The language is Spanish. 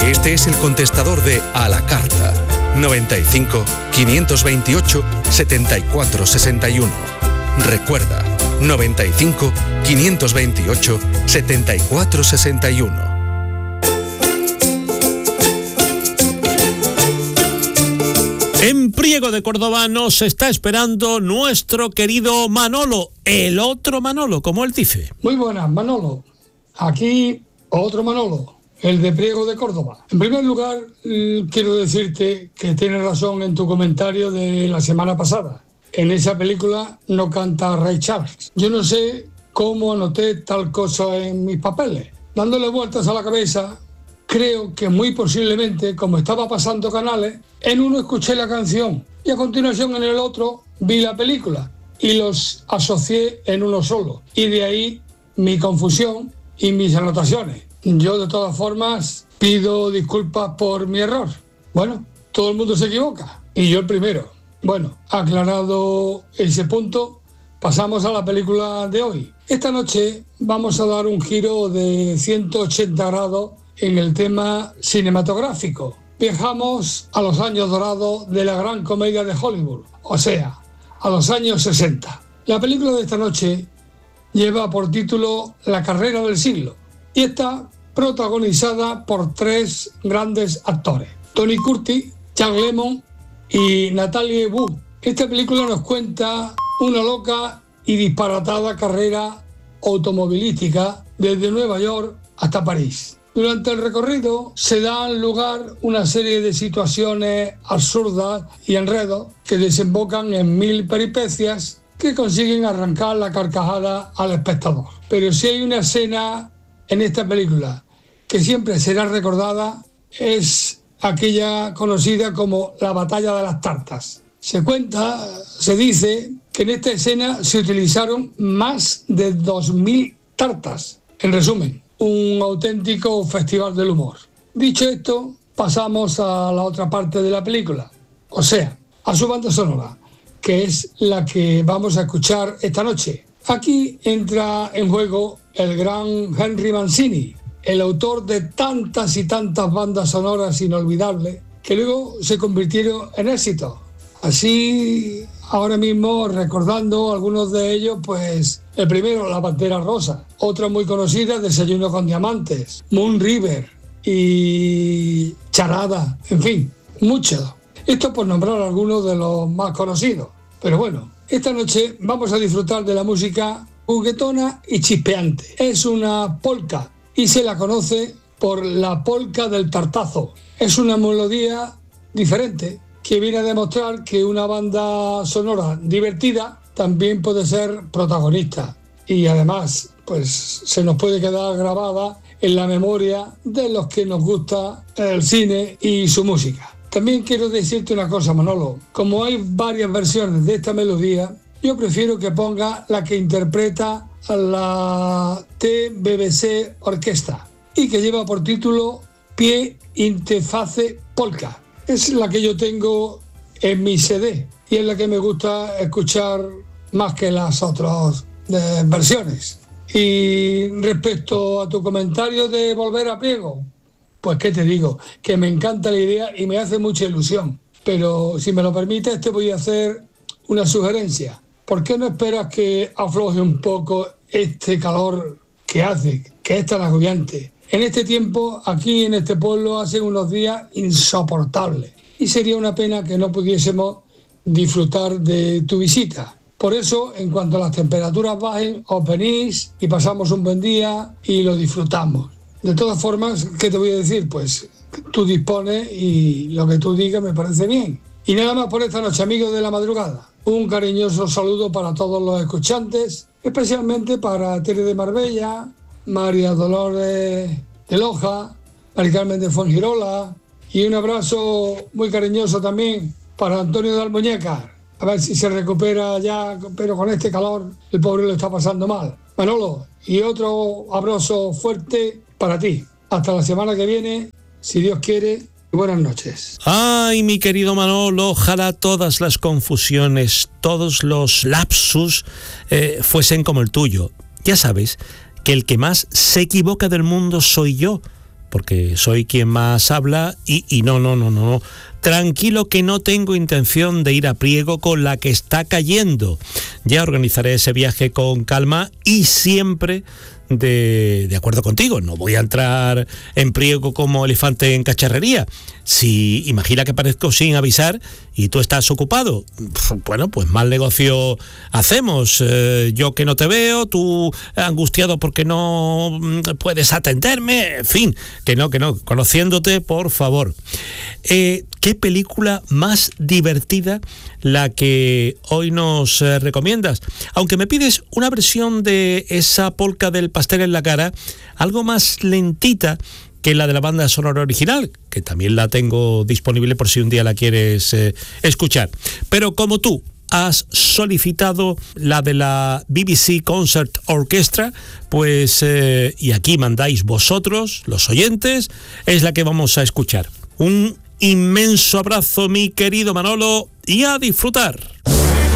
Este es el contestador de A la Carta. 95 528 74 61. Recuerda, 95 528 74 61. En Priego de Córdoba nos está esperando nuestro querido Manolo, el otro Manolo, como él dice. Muy buenas, Manolo. Aquí otro Manolo, el de Priego de Córdoba. En primer lugar, quiero decirte que tienes razón en tu comentario de la semana pasada. En esa película no canta Ray Charles. Yo no sé cómo anoté tal cosa en mis papeles. Dándole vueltas a la cabeza, creo que muy posiblemente, como estaba pasando canales, en uno escuché la canción y a continuación en el otro vi la película y los asocié en uno solo. Y de ahí mi confusión y mis anotaciones. Yo de todas formas pido disculpas por mi error. Bueno, todo el mundo se equivoca y yo el primero. Bueno, aclarado ese punto, pasamos a la película de hoy. Esta noche vamos a dar un giro de 180 grados en el tema cinematográfico. Viajamos a los años dorados de la gran comedia de Hollywood, o sea, a los años 60. La película de esta noche lleva por título La carrera del siglo y está protagonizada por tres grandes actores: Tony Curtis, Jack Lemmon y Natalie Wood. Esta película nos cuenta una loca y disparatada carrera automovilística desde Nueva York hasta París. Durante el recorrido se dan lugar una serie de situaciones absurdas y enredos que desembocan en 1000 peripecias que consiguen arrancar la carcajada al espectador. Pero si hay una escena en esta película que siempre será recordada, es aquella conocida como la batalla de las tartas. Se dice que en esta escena se utilizaron más de 2000 tartas. En resumen, un auténtico festival del humor. Dicho esto, pasamos a la otra parte de la película, o sea, a su banda sonora, que es la que vamos a escuchar esta noche. Aquí entra en juego el gran Henry Mancini, el autor de tantas y tantas bandas sonoras inolvidables que luego se convirtieron en éxitos. Así, ahora mismo, recordando algunos de ellos, pues el primero, La Pantera Rosa. Otra muy conocida, Desayuno con Diamantes, Moon River y Charada, en fin, muchos. Esto por nombrar algunos de los más conocidos. Pero bueno, esta noche vamos a disfrutar de la música juguetona y chispeante. Es una polka y se la conoce por la polka del tartazo. Es una melodía diferente que viene a demostrar que una banda sonora divertida también puede ser protagonista y además pues se nos puede quedar grabada en la memoria de los que nos gusta el cine y su música. También quiero decirte una cosa, Manolo, como hay varias versiones de esta melodía, yo prefiero que ponga la que interpreta a la TBC Orquesta y que lleva por título Pie Interface Polka. Es la que yo tengo en mi CD y es la que me gusta escuchar más que las otras versiones. Y respecto a tu comentario de volver a Priego, pues qué te digo, que me encanta la idea y me hace mucha ilusión. Pero si me lo permites te voy a hacer una sugerencia. ¿Por qué no esperas que afloje un poco este calor que hace, que es tan agobiante? En este tiempo, aquí en este pueblo, hace unos días insoportables. Y sería una pena que no pudiésemos disfrutar de tu visita. Por eso, en cuanto las temperaturas bajen, os venís y pasamos un buen día y lo disfrutamos. De todas formas, ¿qué te voy a decir? Pues tú dispones y lo que tú digas me parece bien. Y nada más por esta noche, amigos de la madrugada. Un cariñoso saludo para todos los escuchantes, especialmente para Tere de Marbella, María Dolores de Loja, Mari Carmen de Fuengirola y un abrazo muy cariñoso también para Antonio de Almuñécar. A ver si se recupera ya, pero con este calor el pobre lo está pasando mal. Manolo, y otro abrazo fuerte para ti. Hasta la semana que viene, si Dios quiere. Buenas noches. Ay, mi querido Manolo, ojalá todas las confusiones, todos los lapsus fuesen como el tuyo. Ya sabes que el que más se equivoca del mundo soy yo, porque soy quien más habla y no. Tranquilo que no tengo intención de ir a Priego con la que está cayendo. Ya organizaré ese viaje con calma y siempre de acuerdo contigo. No voy a entrar en Priego como elefante en cacharrería. Si imagina que aparezco sin avisar y tú estás ocupado, bueno, pues mal negocio hacemos. Yo que no te veo, tú angustiado porque no puedes atenderme, en fin, que no, conociéndote, por favor. ¿Qué película más divertida la que hoy nos recomiendas? Aunque me pides una versión de esa polca del pastel en la cara, algo más lentita que la de la banda sonora original, que también la tengo disponible por si un día la quieres escuchar. Pero como tú has solicitado la de la BBC Concert Orchestra, pues y aquí mandáis vosotros, los oyentes, es la que vamos a escuchar. Un inmenso abrazo, mi querido Manolo, y a disfrutar.